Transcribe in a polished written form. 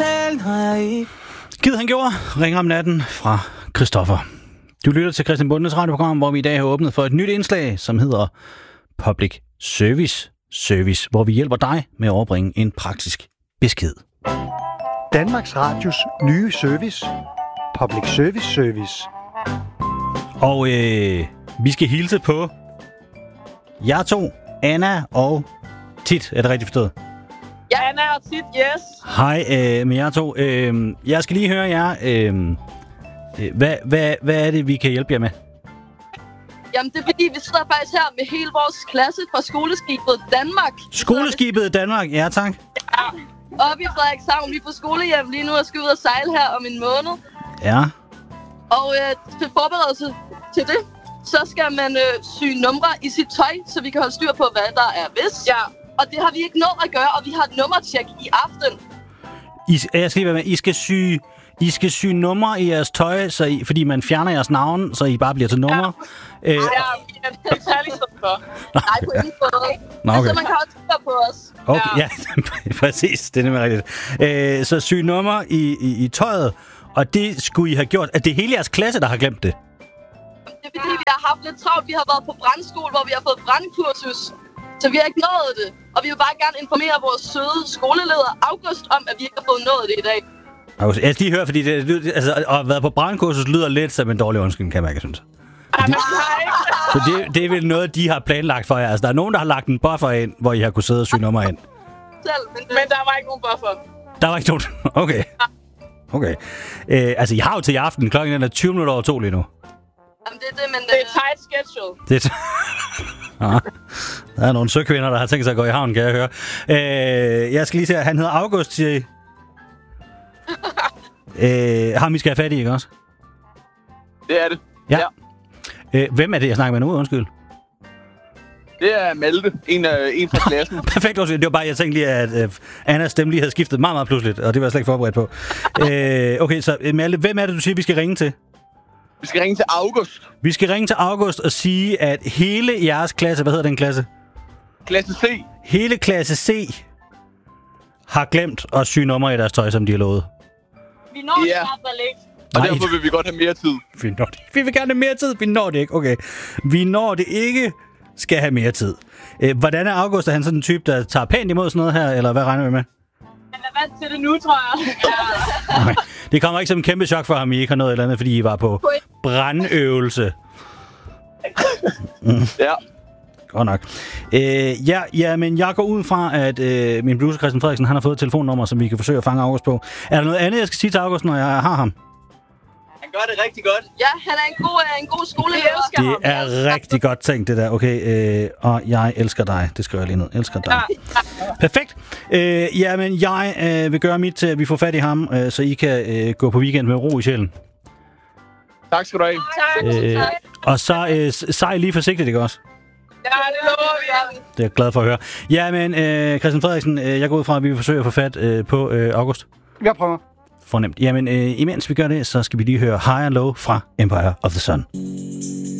talt har jeg ikke. Gid han gjorde. Ring om natten fra Christoffer. Du lytter til Christian Bundes radioprogram, hvor vi i dag har åbnet for et nyt indslag, som hedder Public Service, hvor vi hjælper dig med at overbringe en praktisk besked. Danmarks Radios nye service. Public Service. Og vi skal hilse på jer to, Anna og Tit. Er det rigtigt forstået? Ja, Anna og Tit, yes. Hej med jer to. Jeg skal lige høre jer. Hvad er det, vi kan hjælpe jer med? Jamen, det er fordi, vi sidder faktisk her med hele vores klasse fra Skoleskibet Danmark. Skoleskibet Danmark, ja tak. Ja, oppe i Frederikshavn. Vi er på skolehjem lige nu og skal ud og sejle her om en måned. Ja. Og til forberedelse til det, så skal man sy numre i sit tøj, så vi kan holde styr på, hvad der er hvis. Ja. Og det har vi ikke nået at gøre, og vi har et nummertjek i aften. Jeg skal lige være med. I skal sy numre i jeres tøj, fordi man fjerner jeres navn, så I bare bliver til numre. Ja, vi er en særlig sted for. Nej, på ingen måde. Nå, okay. Altså, man kan også styr på os. Okay, ja, præcis. Det er nemlig rigtigt. Så sy numre i tøjet, og det skulle I have gjort. At det er hele jeres klasse, der har glemt det? Det er fordi, vi har haft lidt travlt. Vi har været på brandskole, hvor vi har fået brandkursus. Så vi har ikke nået det. Og vi vil bare gerne informere vores søde skoleleder August om, at vi ikke har fået nået det i dag. Jeg skal lige høre, fordi at have været på brandkursus lyder lidt som en dårlig undskyldning, kan man ikke synes. Så det er vel noget, de har planlagt for jer. Altså, der er nogen, der har lagt en buffer ind, hvor I har kunnet sidde og sy nummer ind. Men der var ikke nogen buffer. Der var ikke nogen? Okay. Altså, I har jo til i aften. Klokken er 20 minutter over 2 lige nu. Jamen, det er det, men... Det er tight schedule. Ja. Der er nogle søkvinder, der har tænkt sig at gå i havn, kan jeg høre. Jeg skal lige se, han hedder August, siger I. Ham, vi skal have fat i, ikke også? Det er det. Ja. Hvem er det, jeg snakker med nu? Undskyld. Det er Malte, en fra klassen. Perfekt, undskyld. Det var bare, jeg tænkte lige, at Annas stemme lige havde skiftet meget, meget pludseligt, og det var jeg slet ikke forberedt på. Okay, så Malte, hvem er det, du siger, vi skal ringe til? Vi skal ringe til August. Vi skal ringe til August og sige, at hele jeres klasse, hvad hedder den klasse? Klasse C. Hele klasse C har glemt at sy numre i deres tøj, som de har lovet. Vi når det i hvert fald ikke. Og derfor vil vi godt have mere tid. Vi vil gerne have mere tid. Vi når det ikke. Okay. Vi når det ikke. Skal have mere tid. Hvordan er August? Er han sådan en type, der tager pænt imod sådan noget her? Eller hvad regner vi med? Han er vant til det nu, tror jeg. Ja. Okay. Det kommer ikke som en kæmpe chok for ham, I ikke har noget eller andet, fordi I var på brandøvelse. Ja. Godt nok. Men jeg går ud fra, at min producer Christian Frederiksen, han har fået et telefonnummer, som vi kan forsøge at fange August på. Er der noget andet, jeg skal sige til August, når jeg har ham? Han gør det rigtig godt. Ja, han er en god skoleleder. Det er rigtig godt tænkt, det der. Okay, og jeg elsker dig. Det skriver jeg lige ned. Elsker dig. Perfekt. Jamen, jeg vil gøre mit til, at vi får fat i ham, så I kan gå på weekend med ro i sjælen. Tak skal du have. Tak. Og så sej lige forsigtigt, ikke også? Ja, det lover vi. Det er jeg glad for at høre. Jamen, Christian Frederiksen, jeg går ud fra, at vi vil forsøge at få fat på August. Jeg prøver. Fornemt. Jamen, imens vi gør det, så skal vi lige høre High and Low fra Empire of the Sun.